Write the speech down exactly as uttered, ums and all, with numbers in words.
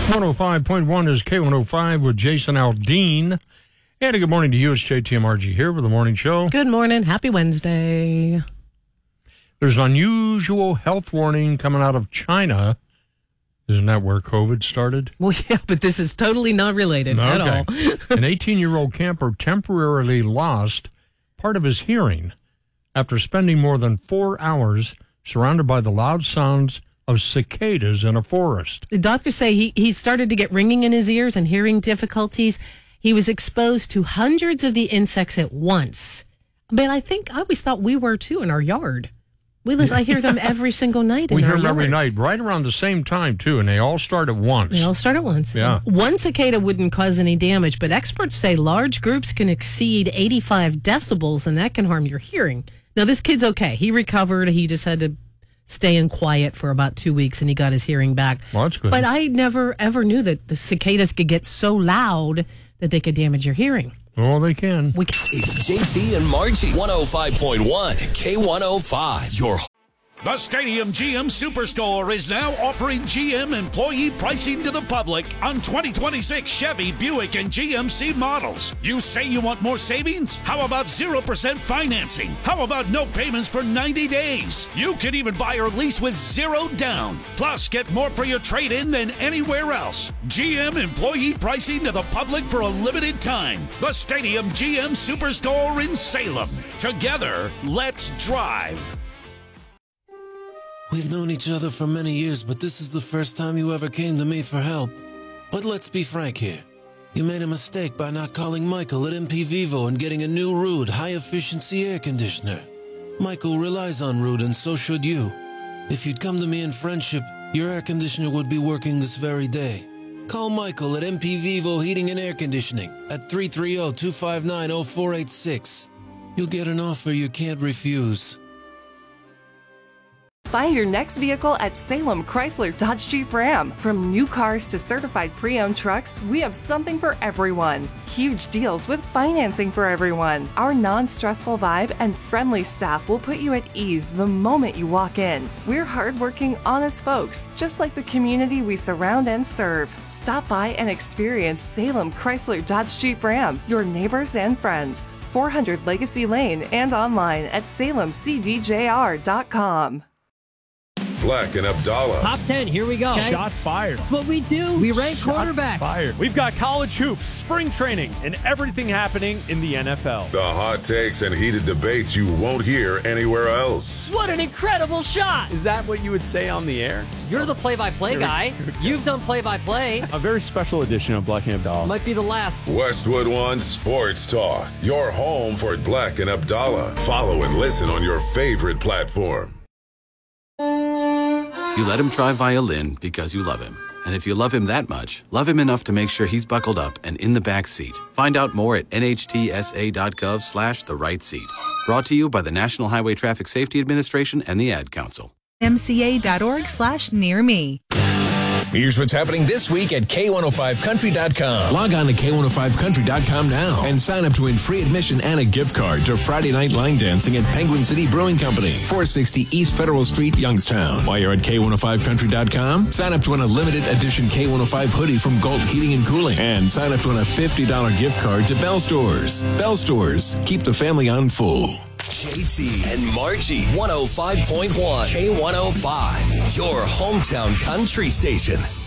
one oh five point one is K one oh five with Jason Aldean. And a good morning to you. It's J T M R G here with the morning show. Good morning. Happy Wednesday. There's an unusual health warning coming out of China. Isn't that where COVID started? Well, yeah, but this is totally not related okay. at all. An eighteen-year-old camper temporarily lost part of his hearing after spending more than four hours surrounded by the loud sounds of cicadas in a forest. The doctors say he, he started to get ringing in his ears and hearing difficulties. He was exposed to hundreds of the insects at once. But I think I always thought we were, too, in our yard. We listen, I hear them every single night in we our hear them yard. every night, right around the same time, too, and they all start at once. They all start at once. Yeah. One cicada wouldn't cause any damage, but experts say large groups can exceed eighty-five decibels, and that can harm your hearing. Now, this kid's okay. He recovered. He just had to stay in quiet for about two weeks, and he got his hearing back. Well, that's good. But I never, ever knew that the cicadas could get so loud that they could damage your hearing. Oh, they can. We can. It's J T and Margie, one oh five point one, K one oh five. Your The Stadium G M Superstore is now offering G M employee pricing to the public on twenty twenty-six Chevy, Buick, and G M C models. You say you want more savings? How about zero percent financing? How about no payments for ninety days? You can even buy or lease with zero down. Plus, get more for your trade-in than anywhere else. G M employee pricing to the public for a limited time. The Stadium G M Superstore in Salem. Together, let's drive. We've known each other for many years, but this is the first time you ever came to me for help. But let's be frank here. You made a mistake by not calling Michael at M P Vivo and getting a new Ruud high-efficiency air conditioner. Michael relies on Ruud, and so should you. If you'd come to me in friendship, your air conditioner would be working this very day. Call Michael at M P Vivo Heating and Air Conditioning at three three zero, two five nine, zero four eight six. You'll get an offer you can't refuse. Find your next vehicle at Salem Chrysler Dodge Jeep Ram. From new cars to certified pre-owned trucks, we have something for everyone. Huge deals with financing for everyone. Our non-stressful vibe and friendly staff will put you at ease the moment you walk in. We're hardworking, honest folks, just like the community we surround and serve. Stop by and experience Salem Chrysler Dodge Jeep Ram, your neighbors and friends. four hundred Legacy Lane and online at salem c d j r dot com. Black and Abdallah. Top ten, here we go. Okay. Shots fired. That's what we do. We rank Shots quarterbacks. Fired. We've got college hoops, spring training, and everything happening in the N F L. The hot takes and heated debates you won't hear anywhere else. What an incredible shot. Is that what you would say on the air? You're the play-by-play guy. You've done play-by-play. A very special edition of Black and Abdallah. Might be the last. Westwood One Sports Talk. Your home for Black and Abdallah. Follow and listen on your favorite platform. You let him try violin because you love him. And if you love him that much, love him enough to make sure he's buckled up and in the back seat. Find out more at nhtsa.gov slash the right seat. Brought to you by the National Highway Traffic Safety Administration and the Ad Council. M C A dot org slash near me. Here's what's happening this week at K one oh five country dot com. Log on to K one oh five country dot com now and sign up to win free admission and a gift card to Friday night line dancing at Penguin City Brewing Company, four sixty East Federal Street, Youngstown. While you're at K one oh five country dot com, sign up to win a limited edition K one oh five hoodie from Galt Heating and Cooling and sign up to win a fifty dollars gift card to Bell Stores. Bell Stores, keep the family on full. J T and Margie, one oh five point one, K one oh five, your hometown country station.